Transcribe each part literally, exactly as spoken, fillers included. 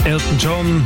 Elton John.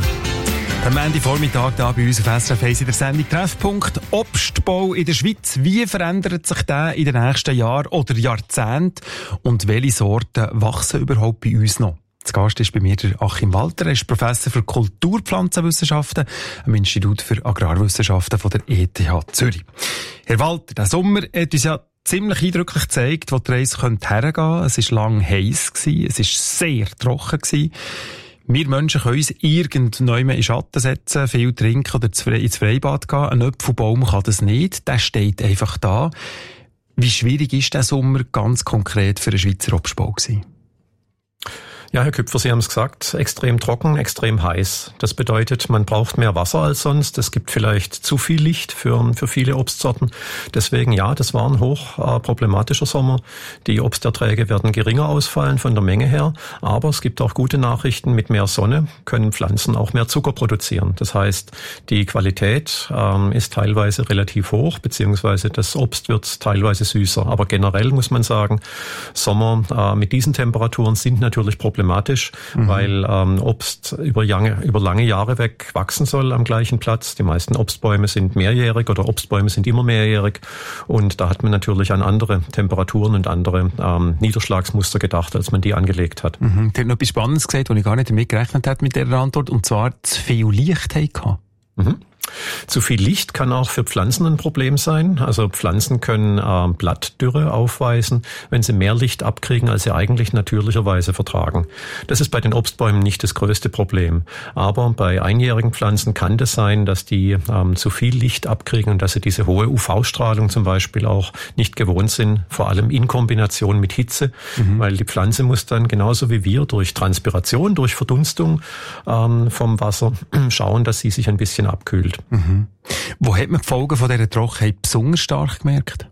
Am Ende Vormittag da bei uns auf S R F eins in der Sendung Treffpunkt Obstbau in der Schweiz. Wie verändert sich der in den nächsten Jahren oder Jahrzehnten? Und welche Sorten wachsen überhaupt bei uns noch? Zu Gast ist bei mir der Achim Walter. Er ist Professor für Kulturpflanzenwissenschaften am Institut für Agrarwissenschaften von der E T H Zürich. Herr Walter, der Sommer hat uns ja ziemlich eindrücklich gezeigt, wo die Reise hergehen könnte. Es war lang heiß gewesen, es war sehr trocken gewesen. Wir Menschen können uns irgendwann in Schatten setzen, viel trinken oder ins Freibad gehen. Ein Apfelbaum kann das nicht, der steht einfach da. Wie schwierig ist der Sommer ganz konkret für einen Schweizer Obstbau gewesen? Ja, Herr Küpfer, Sie haben es gesagt, extrem trocken, extrem heiß. Das bedeutet, man braucht mehr Wasser als sonst. Es gibt vielleicht zu viel Licht für, für viele Obstsorten. Deswegen, ja, das war ein hoch äh, problematischer Sommer. Die Obsterträge werden geringer ausfallen von der Menge her. Aber es gibt auch gute Nachrichten. Mit mehr Sonne können Pflanzen auch mehr Zucker produzieren. Das heißt, die Qualität ähm, ist teilweise relativ hoch, beziehungsweise das Obst wird teilweise süßer. Aber generell muss man sagen, Sommer äh, mit diesen Temperaturen sind natürlich problematisch. Problematisch, mhm. weil ähm, Obst über lange, über lange Jahre weg wachsen soll am gleichen Platz. Die meisten Obstbäume sind mehrjährig oder Obstbäume sind immer mehrjährig und da hat man natürlich an andere Temperaturen und andere ähm, Niederschlagsmuster gedacht, als man die angelegt hat. Mhm. Sie haben noch etwas Spannendes gesagt, wo ich gar nicht damit gerechnet habe mit dieser Antwort, und zwar zu viel Licht hatten. Mhm. Zu viel Licht kann auch für Pflanzen ein Problem sein. Also Pflanzen können äh, Blattdürre aufweisen, wenn sie mehr Licht abkriegen, als sie eigentlich natürlicherweise vertragen. Das ist bei den Obstbäumen nicht das größte Problem. Aber bei einjährigen Pflanzen kann das sein, dass die ähm, zu viel Licht abkriegen und dass sie diese hohe U V-Strahlung zum Beispiel auch nicht gewohnt sind, vor allem in Kombination mit Hitze, mhm. weil die Pflanze muss dann genauso wie wir durch Transpiration, durch Verdunstung ähm, vom Wasser schauen, dass sie sich ein bisschen abkühlt. Mhm. Wo hat man die Folgen von dieser Trockenheit besonders stark gemerkt?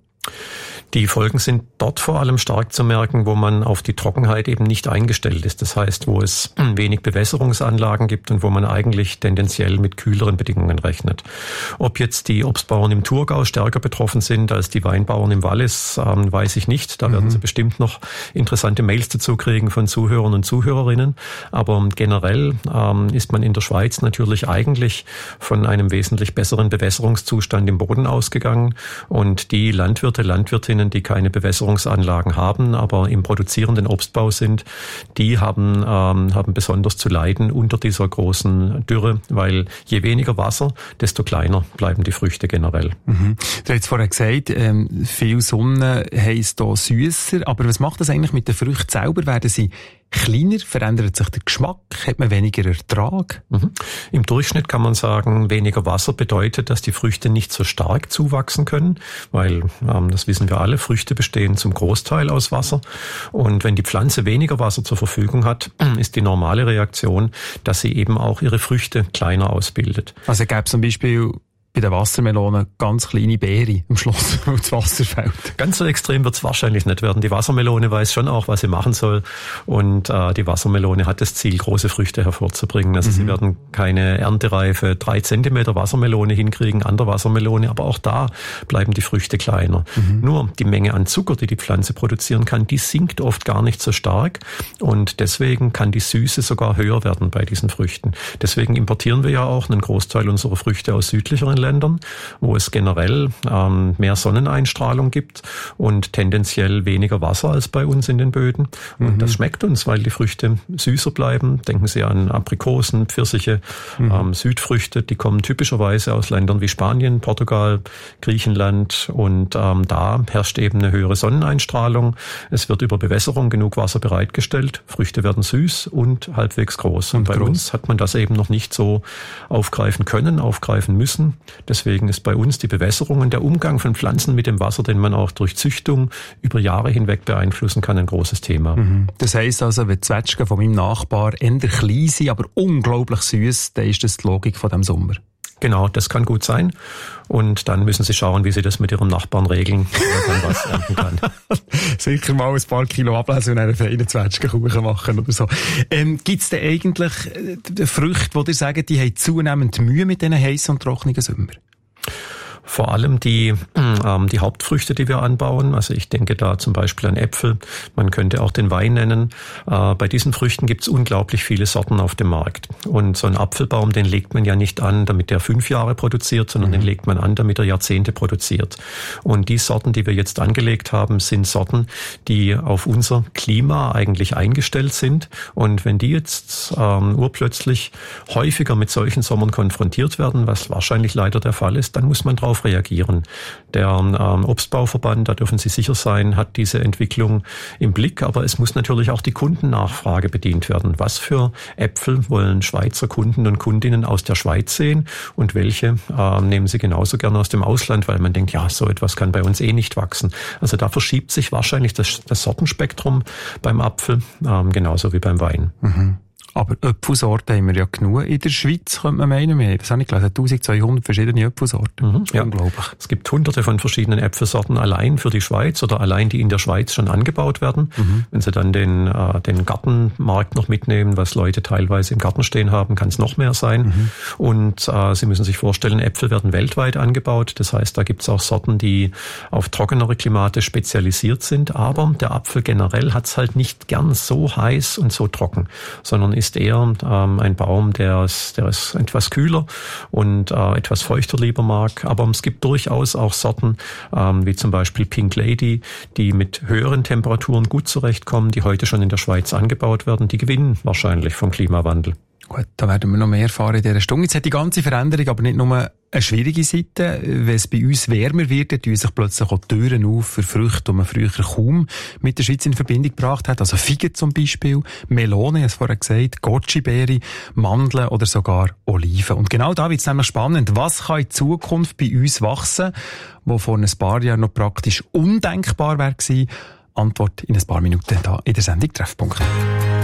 Die Folgen sind dort vor allem stark zu merken, wo man auf die Trockenheit eben nicht eingestellt ist. Das heißt, wo es wenig Bewässerungsanlagen gibt und wo man eigentlich tendenziell mit kühleren Bedingungen rechnet. Ob jetzt die Obstbauern im Thurgau stärker betroffen sind als die Weinbauern im Wallis, ähm, weiß ich nicht. Da mhm. werden Sie bestimmt noch interessante Mails dazu kriegen von Zuhörern und Zuhörerinnen. Aber generell ähm, ist man in der Schweiz natürlich eigentlich von einem wesentlich besseren Bewässerungszustand im Boden ausgegangen. Und die Landwirte, Landwirtinnen, die keine Bewässerungsanlagen haben, aber im produzierenden Obstbau sind, die haben, ähm, haben besonders zu leiden unter dieser großen Dürre, weil je weniger Wasser, desto kleiner bleiben die Früchte generell. Mhm. Du hast vorher gesagt, ähm, viel Sonne heisst hier süsser, aber was macht das eigentlich mit den Früchten selber? Werden sie kleiner? Verändert sich der Geschmack? Hat man weniger Ertrag? Mhm. Im Durchschnitt kann man sagen, weniger Wasser bedeutet, dass die Früchte nicht so stark zuwachsen können, weil, ähm, das wissen wir alle, Früchte bestehen zum Großteil aus Wasser. Und wenn die Pflanze weniger Wasser zur Verfügung hat, ist die normale Reaktion, dass sie eben auch ihre Früchte kleiner ausbildet. Also gäbe es zum Beispiel bei der Wassermelone ganz kleine Beere am Schluss, wo das Wasser fällt. Ganz so extrem wird es wahrscheinlich nicht werden. Die Wassermelone weiß schon auch, was sie machen soll. Und äh, die Wassermelone hat das Ziel, große Früchte hervorzubringen. Also mhm. sie werden keine erntereife drei Zentimeter Wassermelone hinkriegen an der Wassermelone, aber auch da bleiben die Früchte kleiner. Mhm. Nur die Menge an Zucker, die die Pflanze produzieren kann, die sinkt oft gar nicht so stark. Und deswegen kann die Süße sogar höher werden bei diesen Früchten. Deswegen importieren wir ja auch einen Großteil unserer Früchte aus südlicheren Ländern, wo es generell ähm, mehr Sonneneinstrahlung gibt und tendenziell weniger Wasser als bei uns in den Böden. Und mhm. das schmeckt uns, weil die Früchte süßer bleiben. Denken Sie an Aprikosen, Pfirsiche, mhm. ähm, Südfrüchte, die kommen typischerweise aus Ländern wie Spanien, Portugal, Griechenland und ähm, da herrscht eben eine höhere Sonneneinstrahlung. Es wird über Bewässerung genug Wasser bereitgestellt. Früchte werden süß und halbwegs groß. Und, und bei groß. uns hat man das eben noch nicht so aufgreifen können, aufgreifen müssen. Deswegen ist bei uns die Bewässerung und der Umgang von Pflanzen mit dem Wasser, den man auch durch Züchtung über Jahre hinweg beeinflussen kann, ein großes Thema. Mhm. Das heisst also, wenn die Zwetschgen von meinem Nachbar eher klein sind, aber unglaublich süß, dann ist das die Logik von diesem Sommer. Genau, das kann gut sein. Und dann müssen Sie schauen, wie Sie das mit Ihrem Nachbarn regeln, wenn man was ernten kann. Sicher mal ein paar Kilo ablesen und einen feinen Zwetschgenkuchen machen oder so. Ähm, Gibt es denn eigentlich äh, Früchte, die dir sagen, die haben zunehmend Mühe mit diesen heissen und trockenen Sommern? Vor allem die, ähm, die Hauptfrüchte, die wir anbauen. Also ich denke da zum Beispiel an Äpfel. Man könnte auch den Wein nennen. Äh, bei diesen Früchten gibt es unglaublich viele Sorten auf dem Markt. Und so ein Apfelbaum, den legt man ja nicht an, damit der fünf Jahre produziert, sondern mhm. den legt man an, damit er Jahrzehnte produziert. Und die Sorten, die wir jetzt angelegt haben, sind Sorten, die auf unser Klima eigentlich eingestellt sind. Und wenn die jetzt ähm, urplötzlich häufiger mit solchen Sommern konfrontiert werden, was wahrscheinlich leider der Fall ist, dann muss man darauf reagieren. Der ähm, Obstbauverband, da dürfen Sie sicher sein, hat diese Entwicklung im Blick, aber es muss natürlich auch die Kundennachfrage bedient werden. Was für Äpfel wollen Schweizer Kunden und Kundinnen aus der Schweiz sehen und welche äh, nehmen sie genauso gerne aus dem Ausland, weil man denkt, ja, so etwas kann bei uns eh nicht wachsen. Also da verschiebt sich wahrscheinlich das, das Sortenspektrum beim Apfel, ähm, genauso wie beim Wein. Mhm. Aber Äpfelsorten haben wir ja genug in der Schweiz, könnte man meinen. Wir haben, das habe ich gelesen, eintausendzweihundert verschiedene Äpfelsorten. Mhm, ja. Unglaublich. Es gibt hunderte von verschiedenen Äpfelsorten allein für die Schweiz oder allein die in der Schweiz schon angebaut werden. Mhm. Wenn Sie dann den, äh, den Gartenmarkt noch mitnehmen, was Leute teilweise im Garten stehen haben, kann es noch mehr sein. Mhm. Und äh, Sie müssen sich vorstellen, Äpfel werden weltweit angebaut. Das heißt, da gibt es auch Sorten, die auf trockenere Klimate spezialisiert sind. Aber der Apfel generell hat es halt nicht gern so heiß und so trocken, sondern ist eher ähm, ein Baum, der ist, der ist etwas kühler und äh, etwas feuchter lieber mag. Aber es gibt durchaus auch Sorten, ähm, wie zum Beispiel Pink Lady, die mit höheren Temperaturen gut zurechtkommen, die heute schon in der Schweiz angebaut werden. Die gewinnen wahrscheinlich vom Klimawandel. Gut, da werden wir noch mehr erfahren in dieser Stunde. Jetzt hat die ganze Veränderung aber nicht nur eine schwierige Seite. Wenn es bei uns wärmer wird, dann tun sich plötzlich auch Türen auf für Früchte, die man früher kaum mit der Schweiz in Verbindung gebracht hat. Also Feigen zum Beispiel, Melone, ich habe es vorher gesagt, Goji-Beere, Mandeln oder sogar Oliven. Und genau da wird es nämlich spannend. Was kann in Zukunft bei uns wachsen, wo vor ein paar Jahren noch praktisch undenkbar wäre gewesen? Antwort in ein paar Minuten da in der Sendung Treffpunkt.